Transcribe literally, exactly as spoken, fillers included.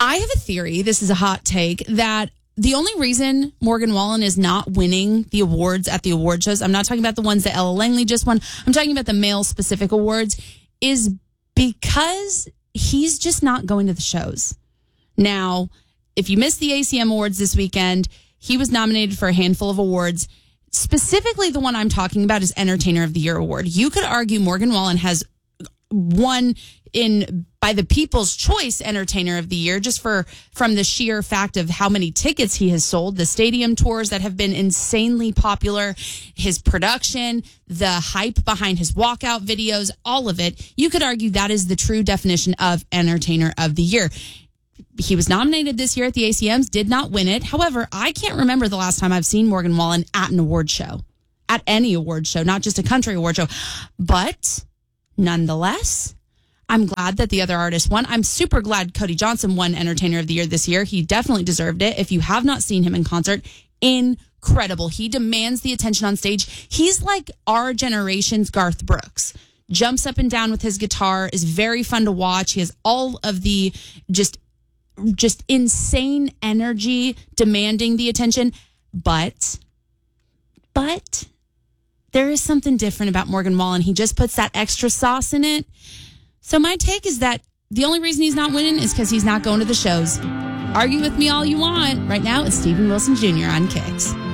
I have a theory, this is a hot take, that the only reason Morgan Wallen is not winning the awards at the award shows, I'm not talking about the ones that Ella Langley just won, I'm talking about the male-specific awards, is because he's just not going to the shows. Now, if you missed the A C M Awards this weekend, he was nominated for a handful of awards. Specifically, the one I'm talking about is Entertainer of the Year award. You could argue Morgan Wallen has won in by the People's Choice Entertainer of the Year just for from the sheer fact of how many tickets he has sold, the stadium tours that have been insanely popular, his production, the hype behind his walkout videos, all of it. You could argue that is the true definition of Entertainer of the Year. He was nominated this year at the A C Ms, did not win it. However, I can't remember the last time I've seen Morgan Wallen at an award show, at any award show, not just a country award show. But nonetheless, I'm glad that the other artist won. I'm super glad Cody Johnson won Entertainer of the Year this year. He definitely deserved it. If you have not seen him in concert, incredible. He demands the attention on stage. He's like our generation's Garth Brooks. Jumps up and down with his guitar, is very fun to watch. He has all of the just just insane energy demanding the attention. But, but there is something different about Morgan Wallen. He just puts that extra sauce in it. So my take is that the only reason he's not winning is because he's not going to the shows. Argue with me all you want. Right now, it's Stephen Wilson Junior on Kicks.